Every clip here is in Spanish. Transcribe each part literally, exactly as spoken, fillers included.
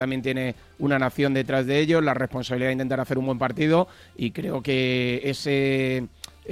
también tiene una nación detrás de ellos, la responsabilidad de intentar hacer un buen partido, y creo que ese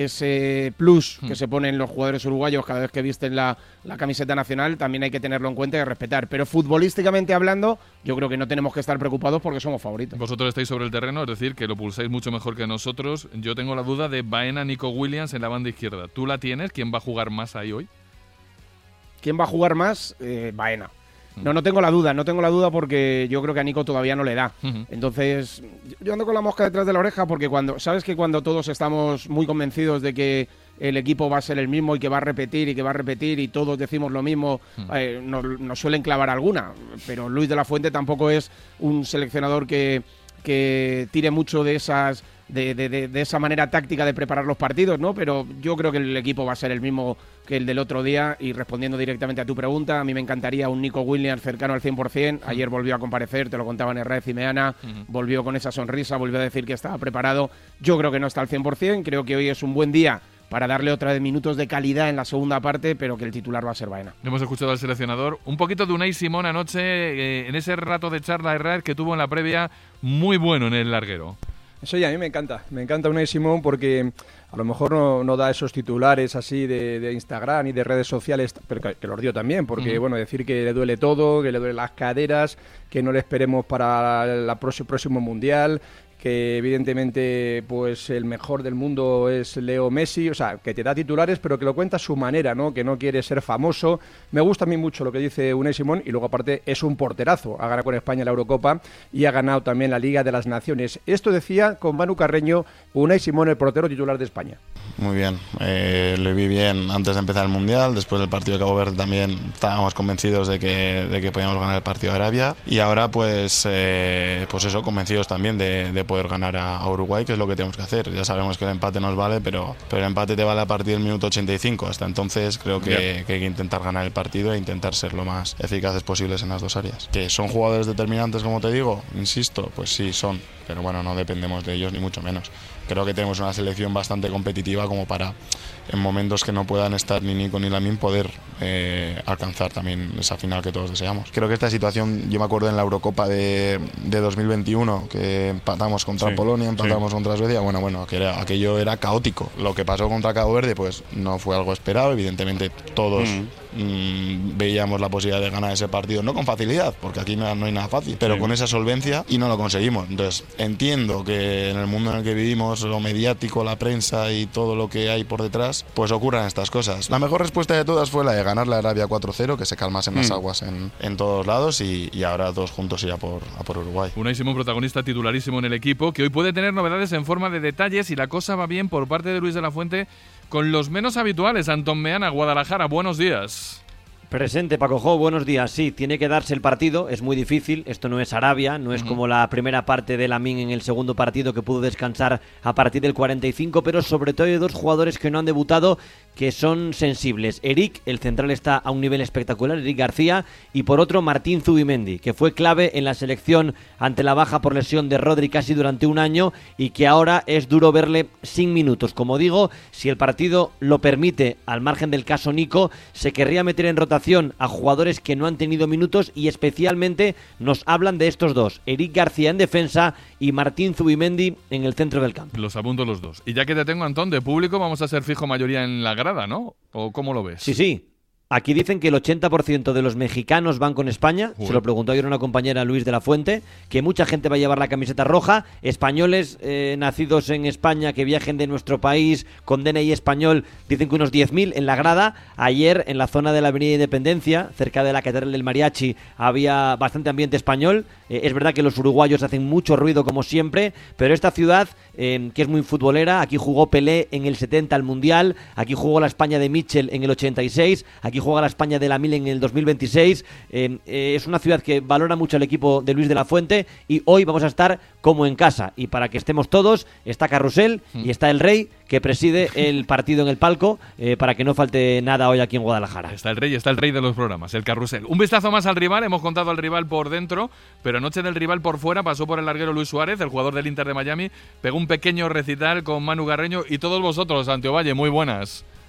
ese plus que se ponen los jugadores uruguayos cada vez que visten la, la camiseta nacional también hay que tenerlo en cuenta y respetar. Pero futbolísticamente hablando, yo creo que no tenemos que estar preocupados porque somos favoritos. Vosotros estáis sobre el terreno, es decir, que lo pulsáis mucho mejor que nosotros. Yo tengo la duda de Baena, Nico Williams en la banda izquierda. ¿Tú la tienes? ¿Quién va a jugar más ahí hoy? ¿Quién va a jugar más? Eh, Baena. No, no tengo la duda, no tengo la duda porque yo creo que a Nico todavía no le da. Uh-huh. Entonces, yo ando con la mosca detrás de la oreja porque cuando, sabes que cuando todos estamos muy convencidos de que el equipo va a ser el mismo y que va a repetir y que va a repetir y todos decimos lo mismo, uh-huh. eh, nos, nos suelen clavar alguna. Pero Luis de la Fuente tampoco es un seleccionador que, que tire mucho de esas... De, de, de, de esa manera táctica de preparar los partidos, ¿no? Pero yo creo que el equipo va a ser el mismo que el del otro día. Y respondiendo directamente a tu pregunta, a mí me encantaría un Nico Williams cercano al cien por ciento. Ayer volvió a comparecer, te lo contaban Herrera y Meana, uh-huh. volvió con esa sonrisa, volvió a decir que estaba preparado. Yo creo que no está al cien por ciento, creo que hoy es un buen día para darle otra de minutos de calidad en la segunda parte, pero que el titular va a ser Baena. Hemos escuchado al seleccionador. Un poquito de Unai Simón anoche, eh, en ese rato de charla Herrera que tuvo en la previa, muy bueno en el larguero. Eso ya a mí me encanta, me encanta Unai Simón porque a lo mejor no, no da esos titulares así de, de Instagram y de redes sociales, pero que, que los dio también, porque uh-huh. bueno, decir que le duele todo, que le duelen las caderas, que no le esperemos para el próximo Mundial, que evidentemente pues el mejor del mundo es Leo Messi, o sea, que te da titulares pero que lo cuenta a su manera, ¿no? Que no quiere ser famoso. Me gusta a mí mucho lo que dice Unai Simón y luego aparte es un porterazo, ha ganado con España la Eurocopa y ha ganado también la Liga de las Naciones. Esto decía con Manu Carreño Unai Simón, el portero titular de España. Muy bien, eh, lo vi bien antes de empezar el Mundial, después del partido de Cabo Verde también estábamos convencidos de que, de que podíamos ganar el partido de Arabia y ahora pues, eh, pues eso, convencidos también de, de poder ganar a, a Uruguay, que es lo que tenemos que hacer. Ya sabemos que el empate nos vale, pero, pero el empate te vale a partir del minuto ochenta y cinco. Hasta entonces creo que, que hay que intentar ganar el partido e intentar ser lo más eficaces posibles en las dos áreas. ¿Que son jugadores determinantes, como te digo? Insisto, pues sí, son, pero bueno, no dependemos de ellos ni mucho menos. Creo que tenemos una selección bastante competitiva como para, en momentos que no puedan estar ni Nico ni Lamine, poder eh, alcanzar también esa final que todos deseamos. Creo que esta situación, yo me acuerdo en la Eurocopa de, de dos mil veintiuno, que empatamos contra sí, Polonia, empatamos sí. contra Suecia, bueno, bueno, que era, aquello era caótico. Lo que pasó contra Cabo Verde, pues no fue algo esperado, evidentemente todos mm. mmm, veíamos la posibilidad de ganar ese partido, no con facilidad, porque aquí no, no hay nada fácil, pero sí. con esa solvencia y no lo conseguimos. Entonces, entiendo que en el mundo en el que vivimos, lo mediático, la prensa y todo lo que hay por detrás, pues ocurran estas cosas. La mejor respuesta de todas fue la de ganar la Arabia cuatro cero, que se calmasen mm. las aguas en, en todos lados y, y ahora todos juntos ir a por, a por Uruguay. Unai Simón, protagonista titularísimo en el equipo, que hoy puede tener novedades en forma de detalles y la cosa va bien por parte de Luis de la Fuente con los menos habituales. Antón Meana, Guadalajara, buenos días. Presente, Paco Jo, buenos días. Sí, tiene que darse el partido, es muy difícil, esto no es Arabia, no es uh-huh. como la primera parte de Lamine en el segundo partido que pudo descansar a partir del cuarenta y cinco, pero sobre todo hay dos jugadores que no han debutado que son sensibles. Eric, el central, está a un nivel espectacular, Eric García, y por otro Martín Zubimendi, que fue clave en la selección ante la baja por lesión de Rodri casi durante un año y que ahora es duro verle sin minutos. Como digo, si el partido lo permite, al margen del caso Nico, se querría meter en rotación a jugadores que no han tenido minutos y especialmente nos hablan de estos dos, Eric García en defensa y Martín Zubimendi en el centro del campo. Los apunto los dos. Y ya que te tengo, Antón, de público vamos a ser fijo mayoría en la grada, ¿no? ¿O cómo lo ves? Sí, sí. Aquí dicen que el ochenta por ciento de los mexicanos van con España. Uy. Se lo preguntó ayer una compañera, Luis de la Fuente, que mucha gente va a llevar la camiseta roja. Españoles eh, nacidos en España que viajen de nuestro país con D N I español, dicen que unos diez mil en la grada. Ayer en la zona de la Avenida Independencia, cerca de la Catedral del Mariachi, había bastante ambiente español. Eh, es verdad que los uruguayos hacen mucho ruido como siempre, pero esta ciudad, eh, que es muy futbolera, aquí jugó Pelé en el setenta al Mundial, aquí jugó la España de Mitchell en el ochenta y seis, aquí juega la España de la Mil en el dos mil veintiséis. Eh, eh, es una ciudad que valora mucho el equipo de Luis de la Fuente y hoy vamos a estar como en casa. Y para que estemos todos, está Carrusel mm. y está el Rey, que preside el partido en el palco, eh, para que no falte nada hoy aquí en Guadalajara. Está el Rey, está el Rey de los programas, el Carrusel. Un vistazo más al rival, hemos contado al rival por dentro, pero anoche del rival por fuera pasó por el larguero Luis Suárez, el jugador del Inter de Miami, pegó un pequeño recital con Manu Carreño y todos vosotros, Santiago Valle, muy buenas.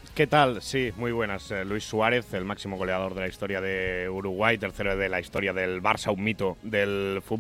¿Qué tal? Sí, muy buenas. Eh, Luis Suárez, el máximo goleador de la historia de Uruguay, tercero de la historia del Barça, un mito del fútbol.